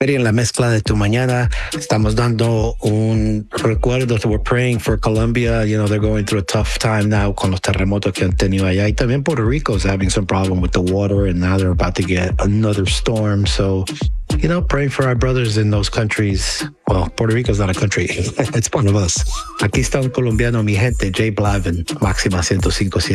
Eri, en la mezcla de tu mañana, estamos dando un recuerdo. We're praying for Colombia. You know, they're going through a tough time now con los terremotos que han tenido allá. Y también Puerto Rico is having some problem with the water, and now they're about to get another storm. So, you know, praying for our brothers in those countries. Well, Puerto Rico is not a country. It's one of us. Aquí está un colombiano, mi gente, Jay Blavin, Máxima 105.7.